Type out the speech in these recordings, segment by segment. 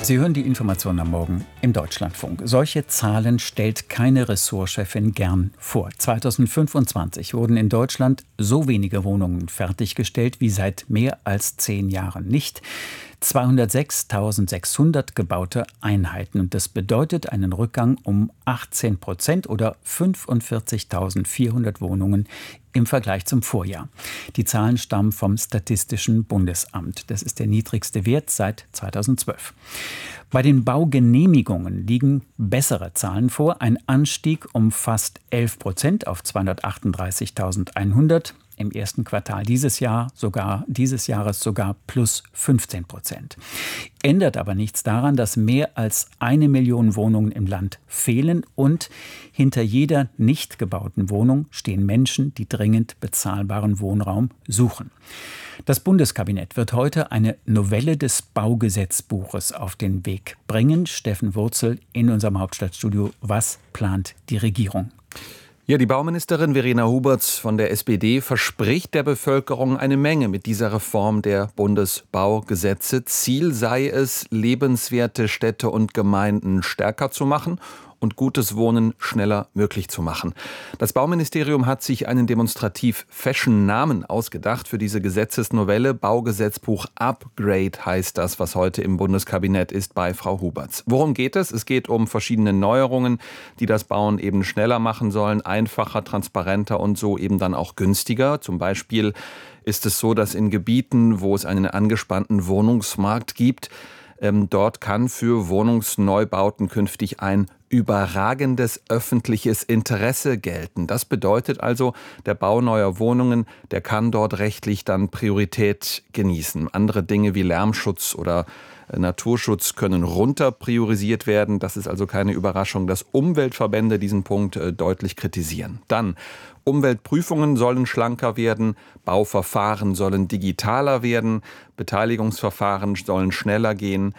Sie hören die Informationen am Morgen im Deutschlandfunk. Solche Zahlen stellt keine Ressortchefin gern vor. 2025 wurden in Deutschland so wenige Wohnungen fertiggestellt wie seit mehr als 10 Jahren nicht. 206.600 gebaute Einheiten. Und das bedeutet einen Rückgang um 18% oder 45.400 Wohnungen im Vergleich zum Vorjahr. Die Zahlen stammen vom Statistischen Bundesamt. Das ist der niedrigste Wert seit 2012. Bei den Baugenehmigungen liegen bessere Zahlen vor. Ein Anstieg um fast 11% auf 238.100. Im ersten Quartal dieses Jahres sogar plus 15%. Ändert aber nichts daran, dass mehr als 1 Million Wohnungen im Land fehlen und hinter jeder nicht gebauten Wohnung stehen Menschen, die dringend bezahlbaren Wohnraum suchen. Das Bundeskabinett wird heute eine Novelle des Baugesetzbuches auf den Weg bringen. Steffen Wurzel in unserem Hauptstadtstudio. Was plant die Regierung? Ja, die Bauministerin Verena Huberts von der SPD verspricht der Bevölkerung eine Menge mit dieser Reform der Bundesbaugesetze. Ziel sei es, lebenswerte Städte und Gemeinden stärker zu machen und gutes Wohnen schneller möglich zu machen. Das Bauministerium hat sich einen demonstrativ fashion Namen ausgedacht für diese Gesetzesnovelle. Baugesetzbuch Upgrade heißt das, was heute im Bundeskabinett ist bei Frau Huberts. Worum geht es? Es geht um verschiedene Neuerungen, die das Bauen eben schneller machen sollen, einfacher, transparenter und so eben dann auch günstiger. Zum Beispiel ist es so, dass in Gebieten, wo es einen angespannten Wohnungsmarkt gibt, dort kann für Wohnungsneubauten künftig ein überragendes öffentliches Interesse gelten. Das bedeutet also, der Bau neuer Wohnungen, der kann dort rechtlich dann Priorität genießen. Andere Dinge wie Lärmschutz oder Naturschutz können runter priorisiert werden. Das ist also keine Überraschung, dass Umweltverbände diesen Punkt deutlich kritisieren. Dann Umweltprüfungen sollen schlanker werden, Bauverfahren sollen digitaler werden, Beteiligungsverfahren sollen schneller gehen.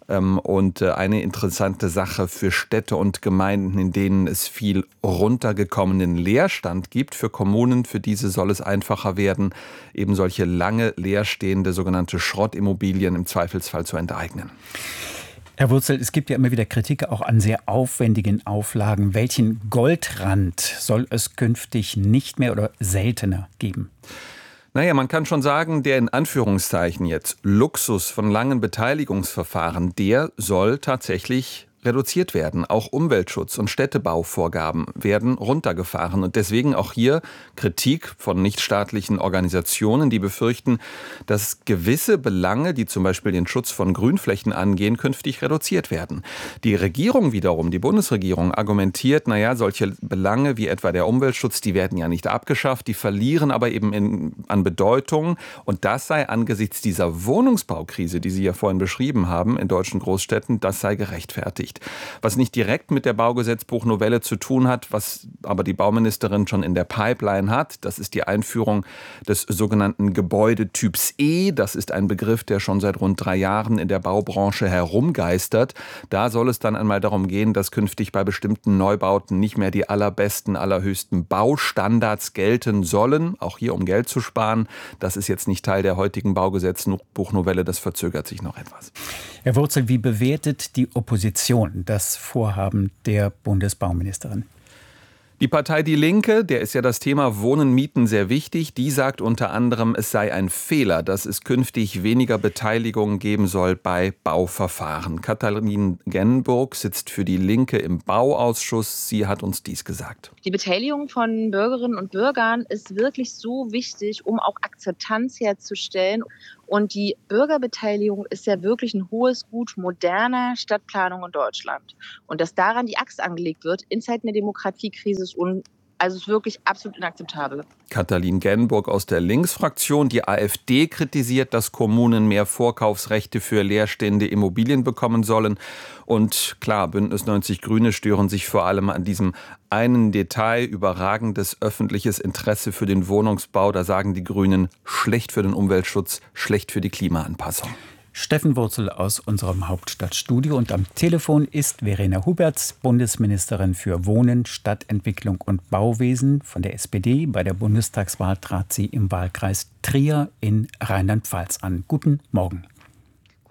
Und eine interessante Sache für Städte und Gemeinden, in denen es viel runtergekommenen Leerstand gibt. Für Kommunen, für diese soll es einfacher werden, eben solche lange leerstehende sogenannte Schrottimmobilien im Zweifelsfall zu enteignen. Herr Wurzel, es gibt ja immer wieder Kritik auch an sehr aufwendigen Auflagen. Welchen Goldrand soll es künftig nicht mehr oder seltener geben? Naja, man kann schon sagen, der in Anführungszeichen jetzt Luxus von langen Beteiligungsverfahren, der soll tatsächlich reduziert werden. Auch Umweltschutz- und Städtebauvorgaben werden runtergefahren. Und deswegen auch hier Kritik von nichtstaatlichen Organisationen, die befürchten, dass gewisse Belange, die zum Beispiel den Schutz von Grünflächen angehen, künftig reduziert werden. Die Regierung wiederum, die Bundesregierung, argumentiert, solche Belange wie etwa der Umweltschutz, die werden ja nicht abgeschafft, die verlieren aber eben an Bedeutung. Und das sei angesichts dieser Wohnungsbaukrise, die Sie ja vorhin beschrieben haben, in deutschen Großstädten, das sei gerechtfertigt. Was nicht direkt mit der Baugesetzbuchnovelle zu tun hat, was aber die Bauministerin schon in der Pipeline hat, das ist die Einführung des sogenannten Gebäudetyps E. Das ist ein Begriff, der schon seit rund 3 Jahren in der Baubranche herumgeistert. Da soll es dann einmal darum gehen, dass künftig bei bestimmten Neubauten nicht mehr die allerbesten, allerhöchsten Baustandards gelten sollen, auch hier um Geld zu sparen. Das ist jetzt nicht Teil der heutigen Baugesetzbuchnovelle, das verzögert sich noch etwas. Herr Wurzel, wie bewertet die Opposition das Vorhaben der Bundesbauministerin? Die Partei Die Linke, der ist ja das Thema Wohnen, Mieten sehr wichtig, die sagt unter anderem, es sei ein Fehler, dass es künftig weniger Beteiligung geben soll bei Bauverfahren. Katalin Genburg sitzt für Die Linke im Bauausschuss. Sie hat uns dies gesagt. Die Beteiligung von Bürgerinnen und Bürgern ist wirklich so wichtig, um auch Akzeptanz herzustellen. Und die Bürgerbeteiligung ist ja wirklich ein hohes Gut moderner Stadtplanung in Deutschland. Und dass daran die Axt angelegt wird in Zeiten der Demokratiekrise ist wirklich absolut inakzeptabel. Katalin Genburg aus der Linksfraktion. Die AfD kritisiert, dass Kommunen mehr Vorkaufsrechte für leerstehende Immobilien bekommen sollen. Und klar, Bündnis 90 Grüne stören sich vor allem an diesem einen Detail, überragendes öffentliches Interesse für den Wohnungsbau. Da sagen die Grünen, schlecht für den Umweltschutz, schlecht für die Klimaanpassung. Steffen Wurzel aus unserem Hauptstadtstudio und am Telefon ist Verena Huberts, Bundesministerin für Wohnen, Stadtentwicklung und Bauwesen von der SPD. Bei der Bundestagswahl trat sie im Wahlkreis Trier in Rheinland-Pfalz an. Guten Morgen.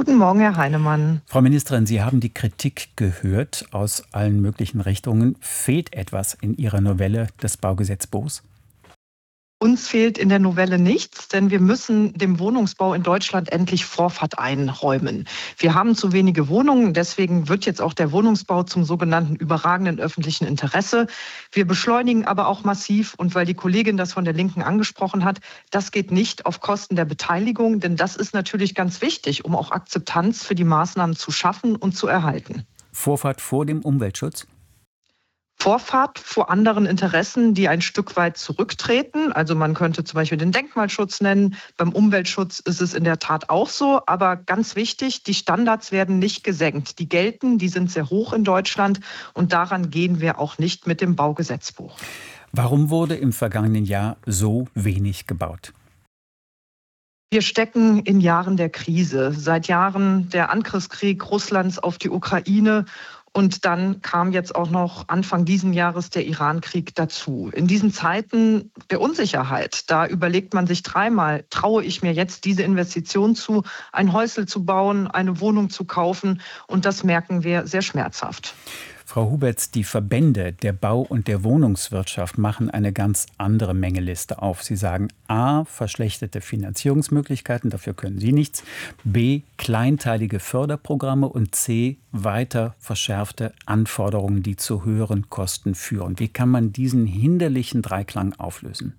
Guten Morgen, Herr Heinemann. Frau Ministerin, Sie haben die Kritik gehört aus allen möglichen Richtungen. Fehlt etwas in Ihrer Novelle des Baugesetzbuchs? Uns fehlt in der Novelle nichts, denn wir müssen dem Wohnungsbau in Deutschland endlich Vorfahrt einräumen. Wir haben zu wenige Wohnungen, deswegen wird jetzt auch der Wohnungsbau zum sogenannten überragenden öffentlichen Interesse. Wir beschleunigen aber auch massiv, und weil die Kollegin das von der Linken angesprochen hat, das geht nicht auf Kosten der Beteiligung, denn das ist natürlich ganz wichtig, um auch Akzeptanz für die Maßnahmen zu schaffen und zu erhalten. Vorfahrt vor dem Umweltschutz? Vorfahrt vor anderen Interessen, die ein Stück weit zurücktreten. Also man könnte zum Beispiel den Denkmalschutz nennen. Beim Umweltschutz ist es in der Tat auch so. Aber ganz wichtig, die Standards werden nicht gesenkt. Die gelten, die sind sehr hoch in Deutschland. Und daran gehen wir auch nicht mit dem Baugesetzbuch. Warum wurde im vergangenen Jahr so wenig gebaut? Wir stecken in Jahren der Krise. Seit Jahren der Angriffskrieg Russlands auf die Ukraine. Und dann kam jetzt auch noch Anfang diesen Jahres der Iran-Krieg dazu. In diesen Zeiten der Unsicherheit, da überlegt man sich dreimal, traue ich mir jetzt diese Investition zu, ein Häusl zu bauen, eine Wohnung zu kaufen? Und das merken wir sehr schmerzhaft. Frau Huberts, die Verbände der Bau- und der Wohnungswirtschaft machen eine ganz andere Mengeliste auf. Sie sagen A, verschlechterte Finanzierungsmöglichkeiten, dafür können sie nichts, B, kleinteilige Förderprogramme und C, weiter verschärfte Anforderungen, die zu höheren Kosten führen. Wie kann man diesen hinderlichen Dreiklang auflösen?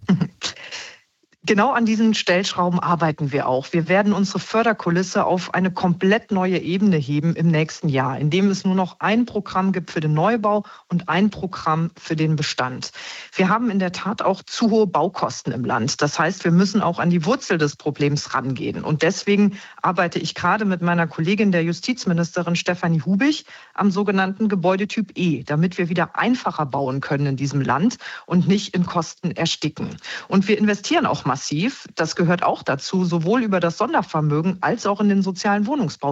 Genau an diesen Stellschrauben arbeiten wir auch. Wir werden unsere Förderkulisse auf eine komplett neue Ebene heben im nächsten Jahr, indem es nur noch ein Programm gibt für den Neubau und ein Programm für den Bestand. Wir haben in der Tat auch zu hohe Baukosten im Land. Das heißt, wir müssen auch an die Wurzel des Problems rangehen. Und deswegen arbeite ich gerade mit meiner Kollegin, der Justizministerin Stefanie Hubig, am sogenannten Gebäudetyp E, damit wir wieder einfacher bauen können in diesem Land und nicht in Kosten ersticken. Und wir investieren auch massiv, das gehört auch dazu, sowohl über das Sondervermögen als auch in den sozialen Wohnungsbau.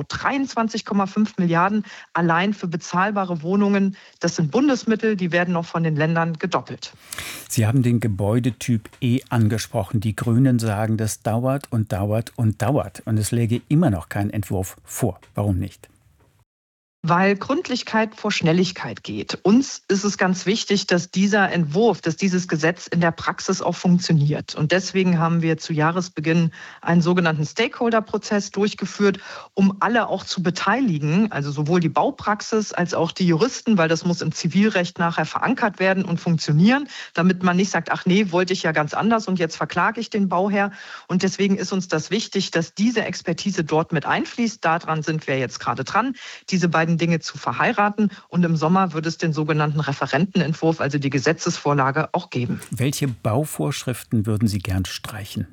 23,5 Milliarden allein für bezahlbare Wohnungen. Das sind Bundesmittel, die werden noch von den Ländern gedoppelt. Sie haben den Gebäudetyp E angesprochen. Die Grünen sagen, das dauert und dauert und dauert. Und es läge immer noch kein Entwurf vor. Warum nicht? Weil Gründlichkeit vor Schnelligkeit geht. Uns ist es ganz wichtig, dass dieser Entwurf, dass dieses Gesetz in der Praxis auch funktioniert. Und deswegen haben wir zu Jahresbeginn einen sogenannten Stakeholder-Prozess durchgeführt, um alle auch zu beteiligen, also sowohl die Baupraxis als auch die Juristen, weil das muss im Zivilrecht nachher verankert werden und funktionieren, damit man nicht sagt, ach nee, wollte ich ja ganz anders und jetzt verklage ich den Bauherr. Und deswegen ist uns das wichtig, dass diese Expertise dort mit einfließt. Daran sind wir jetzt gerade dran, diese beiden Dinge zu verheiraten. Und im Sommer wird es den sogenannten Referentenentwurf, also die Gesetzesvorlage, auch geben. Welche Bauvorschriften würden Sie gern streichen?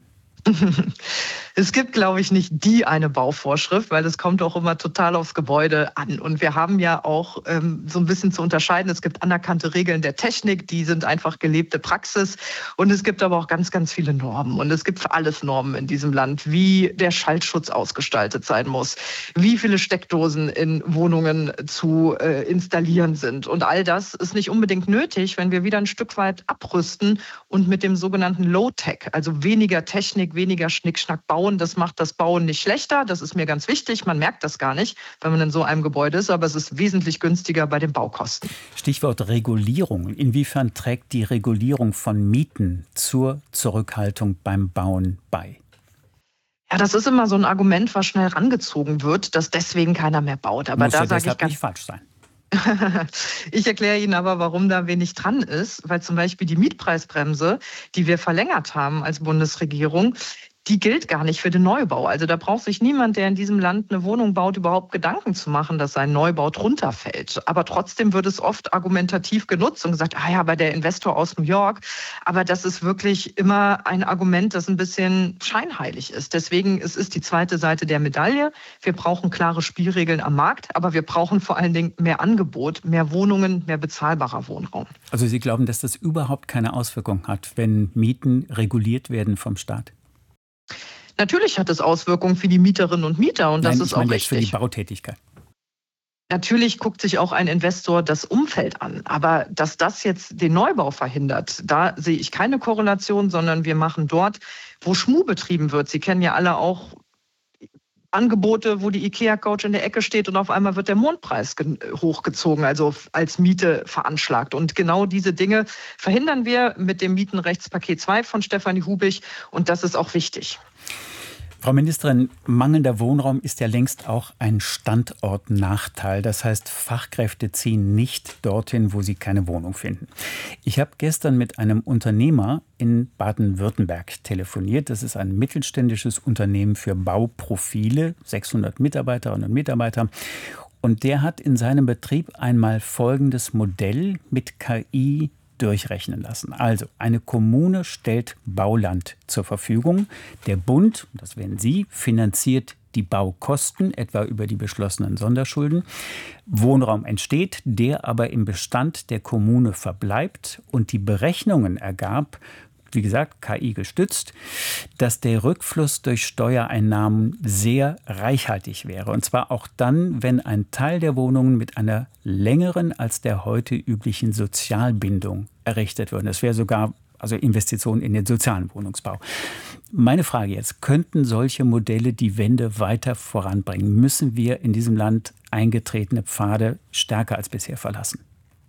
Es gibt, glaube ich, nicht die eine Bauvorschrift, weil es kommt auch immer total aufs Gebäude an. Und wir haben ja auch so ein bisschen zu unterscheiden. Es gibt anerkannte Regeln der Technik, die sind einfach gelebte Praxis. Und es gibt aber auch ganz, ganz viele Normen. Und es gibt für alles Normen in diesem Land, wie der Schallschutz ausgestaltet sein muss, wie viele Steckdosen in Wohnungen zu installieren sind. Und all das ist nicht unbedingt nötig, wenn wir wieder ein Stück weit abrüsten und mit dem sogenannten Low-Tech, also weniger Technik, weniger Schnickschnack bauen. Das macht das Bauen nicht schlechter. Das ist mir ganz wichtig. Man merkt das gar nicht, wenn man in so einem Gebäude ist, aber es ist wesentlich günstiger bei den Baukosten. Stichwort Regulierung. Inwiefern trägt die Regulierung von Mieten zur Zurückhaltung beim Bauen bei? Ja, das ist immer so ein Argument, was schnell rangezogen wird, dass deswegen keiner mehr baut. Aber Muss da ja sage ich deshalb ganz nicht falsch sein. Ich erkläre Ihnen aber, warum da wenig dran ist, weil zum Beispiel die Mietpreisbremse, die wir verlängert haben als Bundesregierung, die gilt gar nicht für den Neubau. Also da braucht sich niemand, der in diesem Land eine Wohnung baut, überhaupt Gedanken zu machen, dass sein Neubau drunter fällt. Aber trotzdem wird es oft argumentativ genutzt und gesagt, ah ja, aber der Investor aus New York. Aber das ist wirklich immer ein Argument, das ein bisschen scheinheilig ist. Deswegen es ist die zweite Seite der Medaille. Wir brauchen klare Spielregeln am Markt, aber wir brauchen vor allen Dingen mehr Angebot, mehr Wohnungen, mehr bezahlbarer Wohnraum. Also Sie glauben, dass das überhaupt keine Auswirkung hat, wenn Mieten reguliert werden vom Staat? Natürlich hat es Auswirkungen für die Mieterinnen und Mieter und das Nein, ist ich meine auch jetzt für die richtig. Bautätigkeit. Natürlich guckt sich auch ein Investor das Umfeld an. Aber dass das jetzt den Neubau verhindert, da sehe ich keine Korrelation, sondern wir machen dort, wo Schmuh betrieben wird. Sie kennen ja alle auch Angebote, wo die IKEA-Couch in der Ecke steht und auf einmal wird der Mondpreis hochgezogen, also als Miete veranschlagt. Und genau diese Dinge verhindern wir mit dem Mietenrechtspaket 2 von Stefanie Hubig und das ist auch wichtig. Frau Ministerin, mangelnder Wohnraum ist ja längst auch ein Standortnachteil. Das heißt, Fachkräfte ziehen nicht dorthin, wo sie keine Wohnung finden. Ich habe gestern mit einem Unternehmer in Baden-Württemberg telefoniert. Das ist ein mittelständisches Unternehmen für Bauprofile, 600 Mitarbeiterinnen und Mitarbeiter. Und der hat in seinem Betrieb einmal folgendes Modell mit KI durchrechnen lassen. Also eine Kommune stellt Bauland zur Verfügung. Der Bund, das wären Sie, finanziert die Baukosten, etwa über die beschlossenen Sonderschulden. Wohnraum entsteht, der aber im Bestand der Kommune verbleibt. Und die Berechnungen ergab, wie gesagt, KI gestützt, dass der Rückfluss durch Steuereinnahmen sehr reichhaltig wäre. Und zwar auch dann, wenn ein Teil der Wohnungen mit einer längeren als der heute üblichen Sozialbindung errichtet würden. Das wäre sogar Investitionen in den sozialen Wohnungsbau. Meine Frage jetzt, könnten solche Modelle die Wende weiter voranbringen? Müssen wir in diesem Land eingetretene Pfade stärker als bisher verlassen?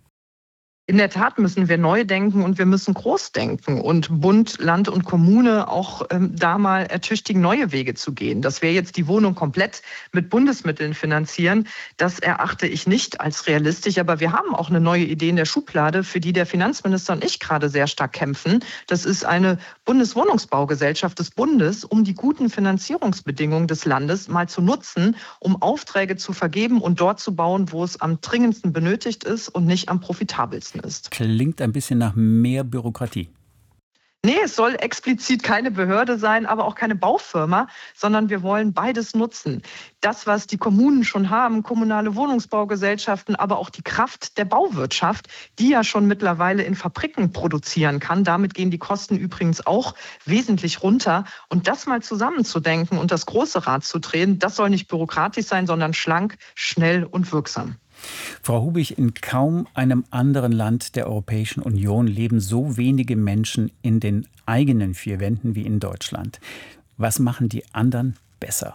In der Tat müssen wir neu denken und wir müssen groß denken und Bund, Land und Kommune auch da mal ertüchtigen, neue Wege zu gehen. Dass wir jetzt die Wohnung komplett mit Bundesmitteln finanzieren, das erachte ich nicht als realistisch. Aber wir haben auch eine neue Idee in der Schublade, für die der Finanzminister und ich gerade sehr stark kämpfen. Das ist eine Bundeswohnungsbaugesellschaft des Bundes, um die guten Finanzierungsbedingungen des Landes mal zu nutzen, um Aufträge zu vergeben und dort zu bauen, wo es am dringendsten benötigt ist und nicht am profitabelsten ist. Klingt ein bisschen nach mehr Bürokratie. Nee, es soll explizit keine Behörde sein, aber auch keine Baufirma, sondern wir wollen beides nutzen. Das, was die Kommunen schon haben, kommunale Wohnungsbaugesellschaften, aber auch die Kraft der Bauwirtschaft, die ja schon mittlerweile in Fabriken produzieren kann. Damit gehen die Kosten übrigens auch wesentlich runter. Und das mal zusammenzudenken und das große Rad zu drehen, das soll nicht bürokratisch sein, sondern schlank, schnell und wirksam. Frau Hubig, in kaum einem anderen Land der Europäischen Union leben so wenige Menschen in den eigenen vier Wänden wie in Deutschland. Was machen die anderen besser?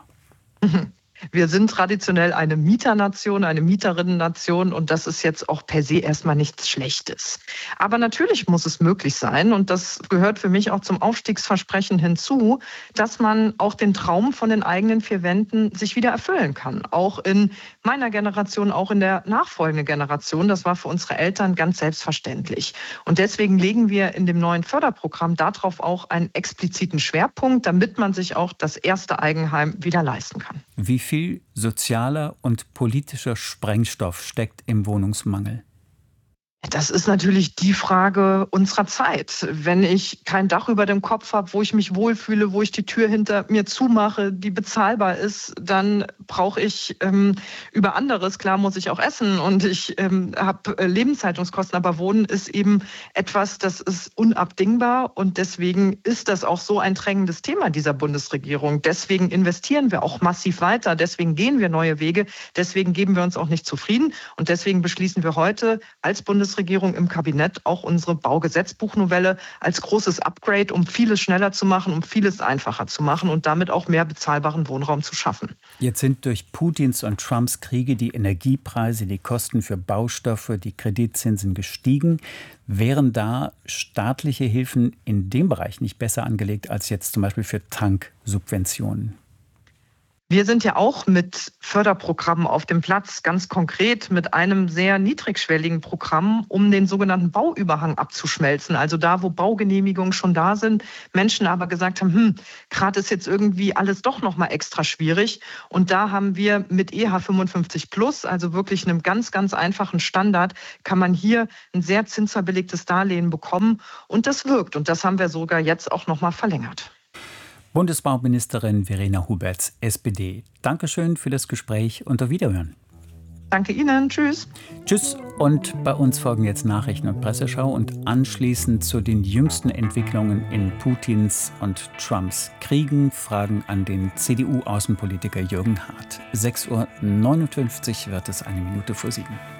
Wir sind traditionell eine Mieternation, eine Mieterinnennation und das ist jetzt auch per se erstmal nichts Schlechtes. Aber natürlich muss es möglich sein und das gehört für mich auch zum Aufstiegsversprechen hinzu, dass man auch den Traum von den eigenen vier Wänden sich wieder erfüllen kann. Auch in meiner Generation, auch in der nachfolgenden Generation. Das war für unsere Eltern ganz selbstverständlich. Und deswegen legen wir in dem neuen Förderprogramm darauf auch einen expliziten Schwerpunkt, damit man sich auch das erste Eigenheim wieder leisten kann. Wie viel sozialer und politischer Sprengstoff steckt im Wohnungsmangel? Das ist natürlich die Frage unserer Zeit. Wenn ich kein Dach über dem Kopf habe, wo ich mich wohlfühle, wo ich die Tür hinter mir zumache, die bezahlbar ist, dann brauche ich über anderes. Klar muss ich auch essen und ich habe Lebenshaltungskosten, aber Wohnen ist eben etwas, das ist unabdingbar und deswegen ist das auch so ein drängendes Thema dieser Bundesregierung. Deswegen investieren wir auch massiv weiter, deswegen gehen wir neue Wege, deswegen geben wir uns auch nicht zufrieden und deswegen beschließen wir heute als Bundesregierung im Kabinett auch unsere Baugesetzbuchnovelle als großes Upgrade, um vieles schneller zu machen, um vieles einfacher zu machen und damit auch mehr bezahlbaren Wohnraum zu schaffen. Jetzt sind durch Putins und Trumps Kriege die Energiepreise, die Kosten für Baustoffe, die Kreditzinsen gestiegen. Wären da staatliche Hilfen in dem Bereich nicht besser angelegt als jetzt zum Beispiel für Tanksubventionen? Wir sind ja auch mit Förderprogrammen auf dem Platz, ganz konkret mit einem sehr niedrigschwelligen Programm, um den sogenannten Bauüberhang abzuschmelzen. Also da, wo Baugenehmigungen schon da sind, Menschen aber gesagt haben, gerade ist jetzt irgendwie alles doch noch mal extra schwierig. Und da haben wir mit EH55 Plus, also wirklich einem ganz, ganz einfachen Standard, kann man hier ein sehr zinsverbilligtes Darlehen bekommen. Und das wirkt. Und das haben wir sogar jetzt auch noch mal verlängert. Bundesbauministerin Verena Huberts, SPD. Dankeschön für das Gespräch und auf Wiederhören. Danke Ihnen. Tschüss. Tschüss. Und bei uns folgen jetzt Nachrichten und Presseschau und anschließend zu den jüngsten Entwicklungen in Putins und Trumps Kriegen Fragen an den CDU-Außenpolitiker Jürgen Hart. 6:59 Uhr wird es, 1 Minute vor 7.